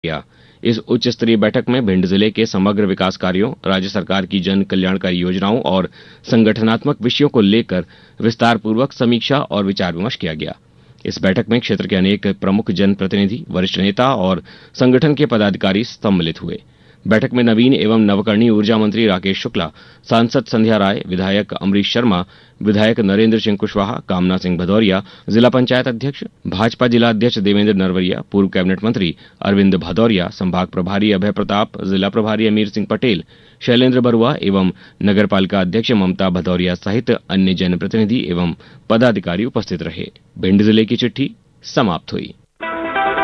किया। इस उच्च स्तरीय बैठक में भिंड जिले के समग्र विकास कार्यों, राज्य सरकार की जन कल्याणकारी योजनाओं और संगठनात्मक विषयों को लेकर विस्तारपूर्वक समीक्षा और विचार विमर्श किया गया। इस बैठक में क्षेत्र के अनेक प्रमुख जनप्रतिनिधि, वरिष्ठ नेता और संगठन के पदाधिकारी सम्मिलित हुए। बैठक में नवीन एवं नवकरणीय ऊर्जा मंत्री राकेश शुक्ला, सांसद संध्या राय, विधायक अमरीश शर्मा, विधायक नरेंद्र सिंह कुशवाहा, कामना सिंह भदौरिया, जिला पंचायत अध्यक्ष, भाजपा जिला अध्यक्ष देवेंद्र नरवरिया, पूर्व कैबिनेट मंत्री अरविंद भदौरिया, संभाग प्रभारी अभय प्रताप, जिला प्रभारी अमीर सिंह पटेल, शैलेंद्र बरुआ एवं नगर पालिका अध्यक्ष ममता भदौरिया सहित अन्य जनप्रतिनिधि एवं पदाधिकारी उपस्थित रहे। भिंड जिले की चिट्ठी समाप्त हुई।